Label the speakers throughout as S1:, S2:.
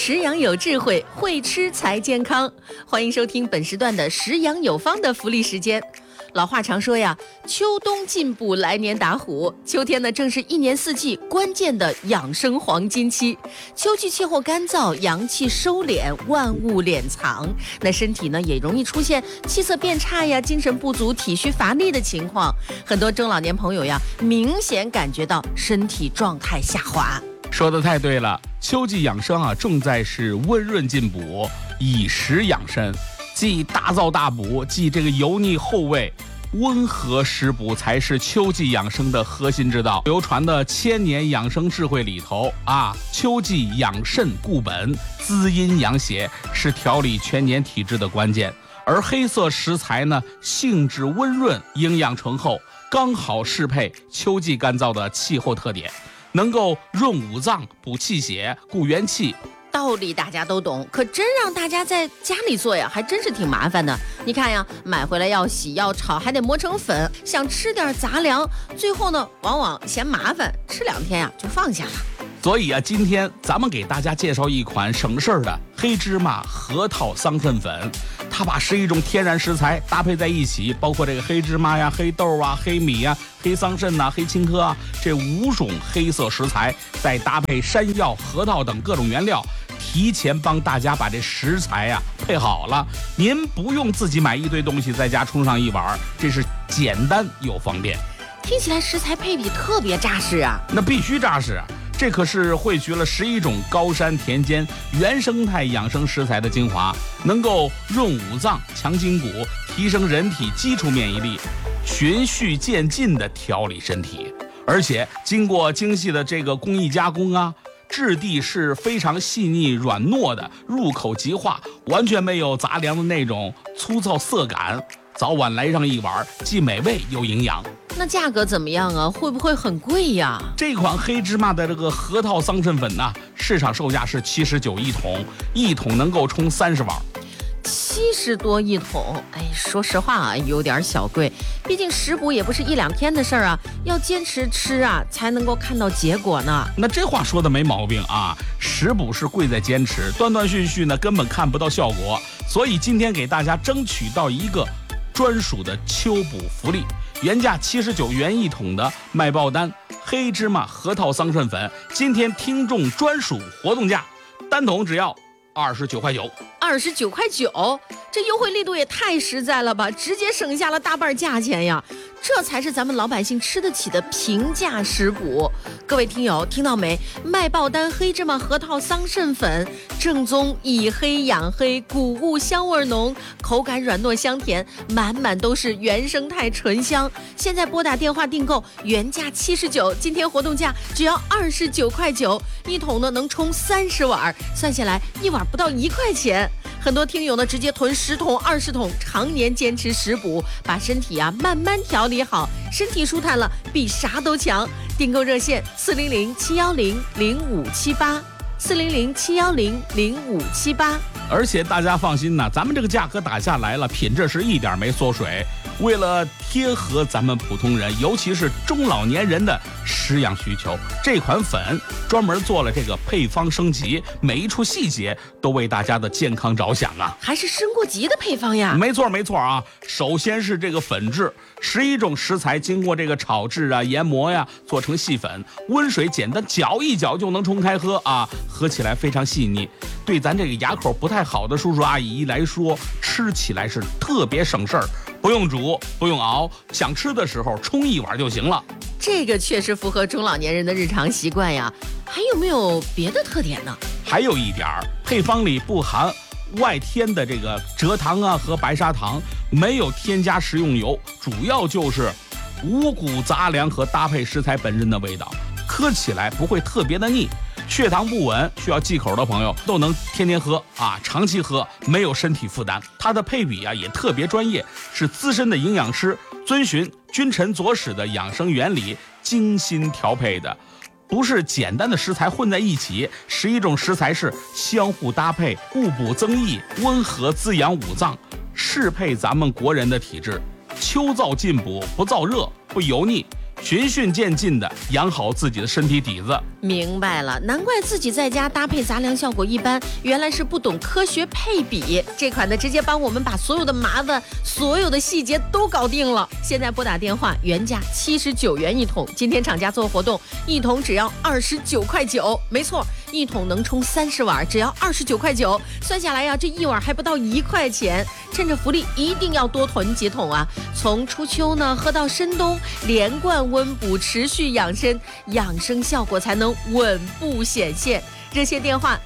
S1: 食养有智慧，会吃才健康。欢迎收听本时段的食养有方的福利时间。老话常说呀，秋冬进补，来年打虎。秋天呢，正是一年四季关键的养生黄金期。秋季气候干燥，阳气收敛，万物敛藏，那身体呢也容易出现气色变差呀、精神不足、体虚乏力的情况。很多中老年朋友呀，明显感觉到身体状态下滑。
S2: 说得太对了，秋季养生啊，重在是温润进补，以食养身，既大燥大补，既这个油腻厚味，温和食补才是秋季养生的核心之道。流传的千年养生智慧里头啊，秋季养肾固本，滋阴养血，是调理全年体质的关键。而黑色食材呢，性质温润，营养醇厚，刚好适配秋季干燥的气候特点，能够润五脏、补气血、固元气。
S1: 道理大家都懂，可真让大家在家里做呀，还真是挺麻烦的。你看呀，买回来要洗要炒，还得磨成粉，想吃点杂粮，最后呢，往往嫌麻烦，吃2天呀就放下了。
S2: 所以啊，今天咱们给大家介绍一款省事儿的黑芝麻核桃桑葚粉。它把11种天然食材搭配在一起，包括这个黑芝麻呀、黑豆啊、黑米呀、黑桑葚呐、黑青稞啊，这5种黑色食材，再搭配山药、核桃等各种原料，提前帮大家把这食材呀配好了。您不用自己买一堆东西在家冲上一碗，这是简单又方便。
S1: 听起来食材配比特别扎实啊！
S2: 那必须扎实啊！这可是汇聚了11种高山田间原生态养生食材的精华，能够润五脏、强筋骨，提升人体基础免疫力，循序渐进的调理身体。而且经过精细的这个工艺加工啊，质地是非常细腻软糯的，入口即化，完全没有杂粮的那种粗糙涩感。早晚来上一碗，既美味又营养。
S1: 那价格怎么样啊？会不会很贵呀？
S2: 这款黑芝麻的这个核桃桑葚粉呢，市场售价是79一桶，一桶能够冲30碗。
S1: 70多一桶，哎，说实话啊，有点小贵。毕竟食补也不是1-2天的事儿啊，要坚持吃啊，才能够看到结果呢。
S2: 那这话说的没毛病啊，食补是贵在坚持，断断续续呢根本看不到效果。所以今天给大家争取到一个专属的秋补福利，原价79元一桶的卖爆单黑芝麻核桃桑葚粉，今天听众专属活动价，单桶只要29块9。
S1: 29块9，这优惠力度也太实在了吧，直接省下了大半价钱呀！这才是咱们老百姓吃得起的平价食补。各位听友听到没？卖爆单黑芝麻核桃桑葚粉，正宗以黑养黑，谷物香味浓，口感软糯香甜，满满都是原生态醇香。现在拨打电话订购，原价79，今天活动价只要29块9，一桶呢能冲30碗，算下来一碗不到1块钱。很多听友呢直接囤10桶、20桶，常年坚持食补，把身体啊慢慢调理好，身体舒坦了，比啥都强。订购热线400-710-0578，400-710-0578。
S2: 而且大家放心呐，咱们这个价格打下来了，品质是一点没缩水。为了贴合咱们普通人，尤其是中老年人的食养需求，这款粉专门做了这个配方升级，每一处细节都为大家的健康着想啊！
S1: 还是升过级的配方呀？
S2: 没错没错啊！首先是这个粉质，11种食材经过这个炒制啊、研磨呀，做成细粉，温水简单搅一搅就能冲开喝啊，喝起来非常细腻。对咱这个牙口不太好的叔叔阿姨来说，吃起来是特别省事儿。不用煮，不用熬，想吃的时候冲一碗就行了。
S1: 这个确实符合中老年人的日常习惯呀。还有没有别的特点呢？
S2: 还有一点，配方里不含外添的这个蔗糖啊和白砂糖，没有添加食用油，主要就是五谷杂粮和搭配食材本身的味道，喝起来不会特别的腻。血糖不稳需要忌口的朋友都能天天喝啊，长期喝，没有身体负担。它的配比啊也特别专业，是资深的营养师遵循君臣佐使的养生原理精心调配的，不是简单的食材混在一起，11种食材是相互搭配，互补增益，温和滋养五脏，适配咱们国人的体质。秋燥进补，不燥热，不油腻， 循序渐进的养好自己的身体底子。
S1: 明白了，难怪自己在家搭配杂粮效果一般，原来是不懂科学配比。这款呢，直接帮我们把所有的麻烦、所有的细节都搞定了。现在拨打电话，原价79元一桶，今天厂家做活动，一桶只要29.9块。没错，一桶能冲30碗，只要29.9块。算下来呀，这一碗还不到1块钱。趁着福利，一定要多囤几桶啊！从初秋呢喝到深冬，连贯温补，持续养生，养生效果才能稳步显现。热线电话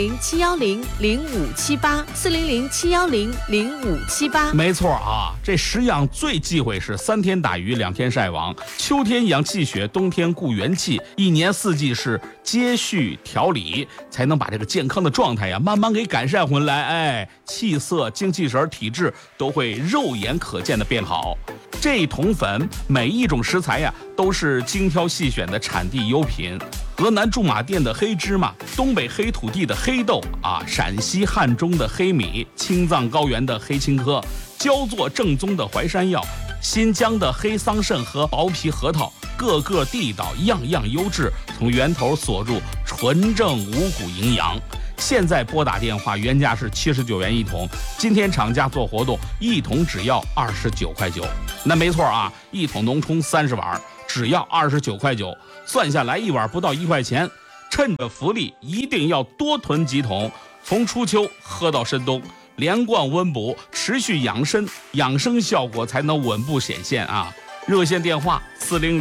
S1: 400-710-0578，400-710-0578。
S2: 没错啊，这食养最忌讳是3天打鱼2天晒网，秋天养气血，冬天固元气，一年四季是接续调理，才能把这个健康的状态呀慢慢给改善回来。哎，气色、精气神、体质都会肉眼可见的变好。这一桶粉每一种食材呀都是精挑细选的产地优品，河南驻马店的黑芝麻，东北黑土地的黑豆啊，陕西汉中的黑米，青藏高原的黑青稞，焦作正宗的淮山药，新疆的黑桑葚和薄皮核桃，个个地道，样样优质，从源头锁住纯正五谷营养。现在拨打电话，原价是79元一桶，今天厂家做活动，一桶只要29.9块。那没错啊，一桶能冲30碗，只要29.9块，算下来一碗不到1块钱。趁着福利，一定要多囤几桶，从初秋喝到深冬，连贯温补，持续养生，养生效果才能稳步显现啊！热线电话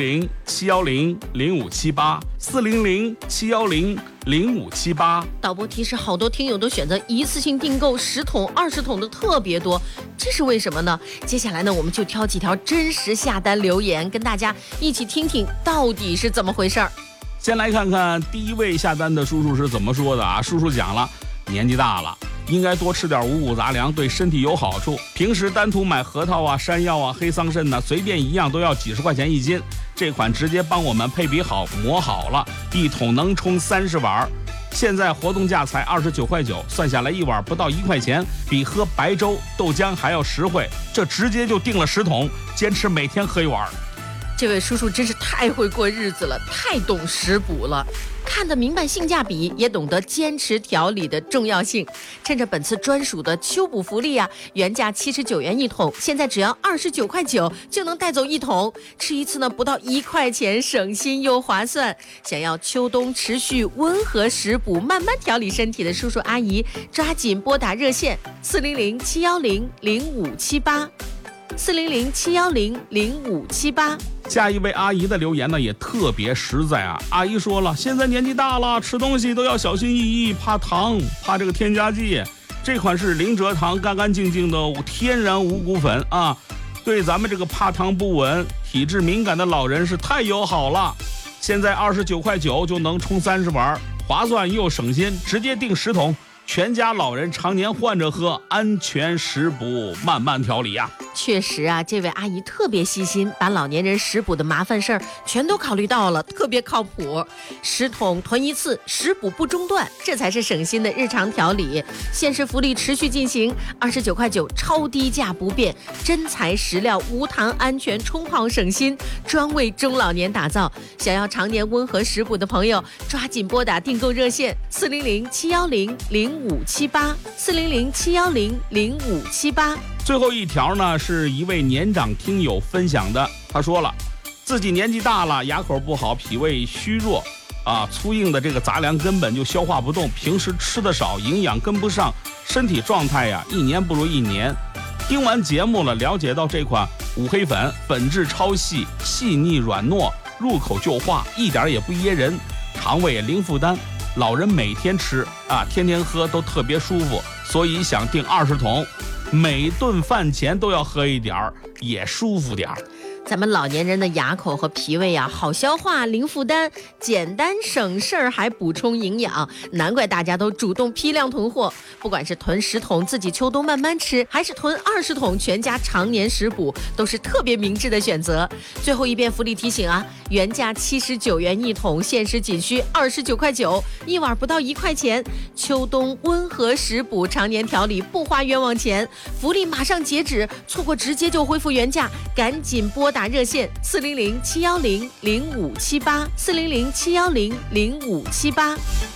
S2: 400-710-0578，400-710-0578。
S1: 导播提示，好多听友都选择一次性订购10桶、20桶的特别多，这是为什么呢？接下来呢，我们就挑几条真实下单留言，跟大家一起听听到底是怎么回事儿。
S2: 先来看看第一位下单的叔叔是怎么说的啊？叔叔讲了，年纪大了，应该多吃点五谷杂粮，对身体有好处。平时单独买核桃啊、山药啊、黑桑葚呢，随便一样都要几十块钱一斤。这款直接帮我们配比好、磨好了，一桶能冲30碗。现在活动价才29.9块，算下来一碗不到1块钱，比喝白粥、豆浆还要实惠。这直接就订了10桶，坚持每天喝一碗。
S1: 这位叔叔真是太会过日子了，太懂食补了，看得明白性价比，也懂得坚持调理的重要性。趁着本次专属的秋补福利啊，原价79元一桶，现在只要29.9块就能带走一桶，吃一次呢不到1块钱，省心又划算。想要秋冬持续温和食补，慢慢调理身体的叔叔阿姨，抓紧拨打热线400-710-0578，400-710-0578。
S2: 下一位阿姨的留言呢也特别实在啊，阿姨说了，现在年纪大了，吃东西都要小心翼翼，怕糖，怕这个添加剂。这款是零蔗糖干干净净的天然五谷粉啊，对咱们这个怕糖不稳、体质敏感的老人是太友好了。现在29.9块就能冲30碗，划算又省心，直接订10桶，全家老人常年换着喝，安全食补，慢慢调理啊。
S1: 确实啊，这位阿姨特别细心，把老年人食补的麻烦事儿全都考虑到了，特别靠谱。10桶囤一次，食补不中断，这才是省心的日常调理。限时福利持续进行，29.9块超低价不变，真材实料，无糖安全，冲泡省心，专为中老年打造。想要常年温和食补的朋友，抓紧拨打订购热线400-710-0578，400-710-0578。
S2: 最后一条呢，是一位年长听友分享的，他说了，自己年纪大了，牙口不好，脾胃虚弱啊，粗硬的这个杂粮根本就消化不动，平时吃的少，营养跟不上，身体状态呀一年不如一年。听完节目了，了解到这款五黑粉，粉质超细，细腻软糯，入口就化，一点也不噎人，肠胃也零负担，老人每天吃啊，天天喝都特别舒服，所以想订20桶。每顿饭前都要喝一点儿，也舒服点儿。
S1: 咱们老年人的牙口和脾胃啊，好消化，零负担，简单省事儿，还补充营养，难怪大家都主动批量囤货。不管是囤10桶自己秋冬慢慢吃，还是囤20桶全家常年食补，都是特别明智的选择。最后一遍福利提醒啊，原价79元一桶，限时仅需29.9块，一碗不到1块钱。秋冬温和食补，常年调理，不花冤枉钱。福利马上截止，错过直接就恢复原价，赶紧拨打打热线400-710-0578，400-710-0578。